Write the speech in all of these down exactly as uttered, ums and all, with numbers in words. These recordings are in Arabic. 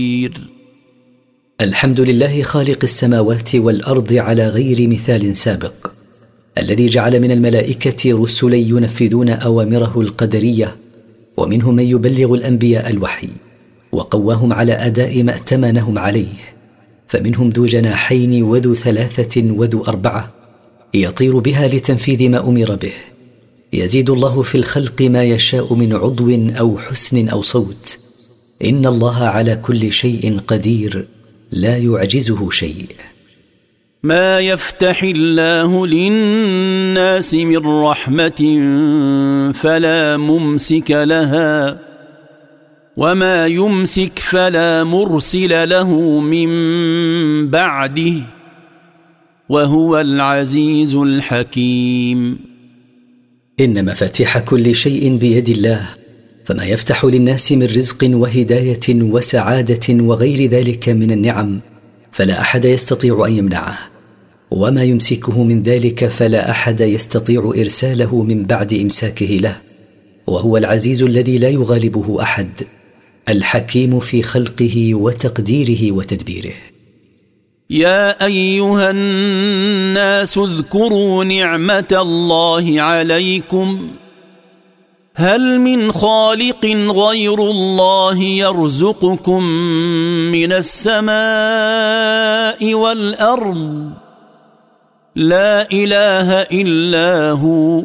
الحمد لله خالق السماوات والأرض على غير مثال سابق، الذي جعل من الملائكة رسلا ينفذون أوامره القدرية، ومنهم من يبلغ الأنبياء الوحي، وقواهم على أداء ما ائتمنهم عليه، فمنهم ذو جناحين وذو ثلاثة وذو أربعة يطير بها لتنفيذ ما أمر به. يزيد الله في الخلق ما يشاء من عضو أو حسن أو صوت، إن الله على كل شيء قدير، لا يعجزه شيء. ما يفتح الله للناس من رحمة فلا ممسك لها، وما يمسك فلا مرسل له من بعده، وهو العزيز الحكيم. إن مفاتيح كل شيء بيد الله، فما يفتح للناس من رزق وهداية وسعادة وغير ذلك من النعم فلا أحد يستطيع أن يمنعه، وما يمسكه من ذلك فلا أحد يستطيع إرساله من بعد إمساكه له، وهو العزيز الذي لا يغالبه أحد، الحكيم في خلقه وتقديره وتدبيره. يا أيها الناس اذكروا نعمة الله عليكم، هل من خالق غير الله يرزقكم من السماء والأرض؟ لا إله إلا هو،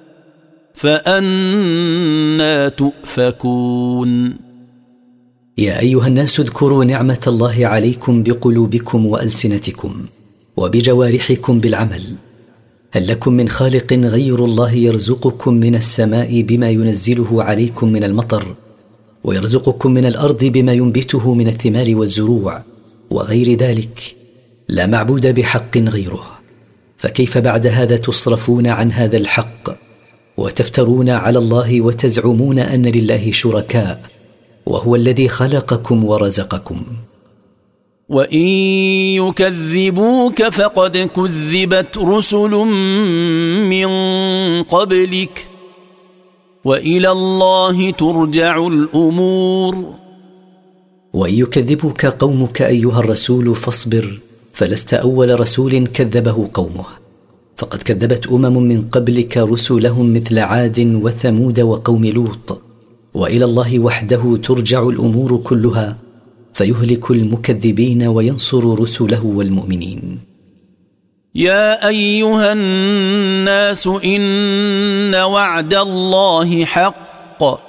فأنى تؤفكون. يا أيها الناس اذكروا نعمة الله عليكم بقلوبكم وألسنتكم وبجوارحكم بالعمل. هل لكم من خالق غير الله يرزقكم من السماء بما ينزله عليكم من المطر، ويرزقكم من الأرض بما ينبته من الثمار والزروع وغير ذلك؟ لا معبود بحق غيره، فكيف بعد هذا تصرفون عن هذا الحق وتفترون على الله وتزعمون أن لله شركاء، وهو الذي خلقكم ورزقكم؟ وإن يكذبوك فقد كذبت رسل من قبلك، وإلى الله ترجع الأمور. وإن يكذبك قومك أيها الرسول فاصبر، فلست أول رسول كذبه قومه، فقد كذبت أمم من قبلك رسلهم مثل عاد وثمود وقوم لوط، وإلى الله وحده ترجع الأمور كلها، فيهلك المكذبين وينصر رسله والمؤمنين. يا أيها الناس إن وعد الله حق،